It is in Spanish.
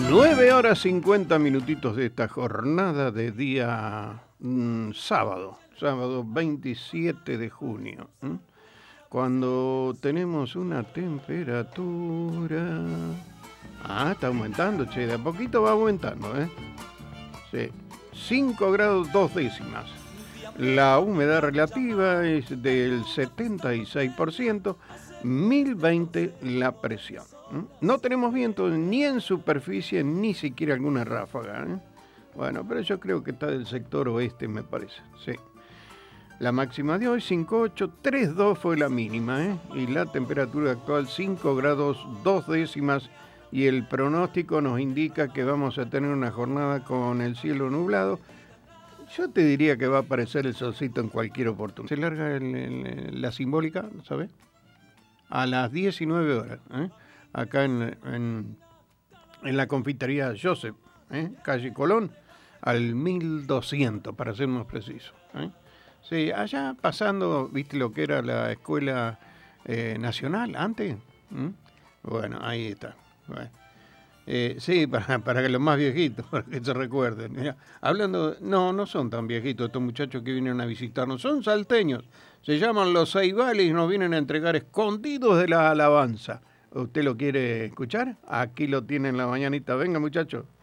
9 horas 50 minutitos de esta jornada de día sábado 27 de junio, cuando tenemos una temperatura... está aumentando, che, de a poquito va aumentando, Sí, 5 grados 2 décimas. La humedad relativa es del 76%, 1020 la presión. No tenemos viento ni en superficie, ni siquiera alguna ráfaga. Bueno, pero yo creo que está del sector oeste, me parece. Sí. La máxima de hoy, 5,8, 3,2 fue la mínima, y la temperatura actual, 5 grados 2 décimas, y el pronóstico nos indica que vamos a tener una jornada con el cielo nublado. Yo te diría que va a aparecer el solcito en cualquier oportunidad. Se larga la simbólica, ¿sabes? A las 19 horas, acá en la confitería Joseph, calle Colón, al 1200, para ser más preciso. Sí, allá pasando, ¿viste lo que era la escuela nacional antes? Bueno, ahí está. Bueno. Sí, para que los más viejitos, para que se recuerden. Mirá, hablando, no son tan viejitos estos muchachos que vienen a visitarnos, son salteños. Se llaman los Ceibales y nos vienen a entregar escondidos de la alabanza. ¿Usted lo quiere escuchar? Aquí lo tiene en la mañanita. Venga, muchachos.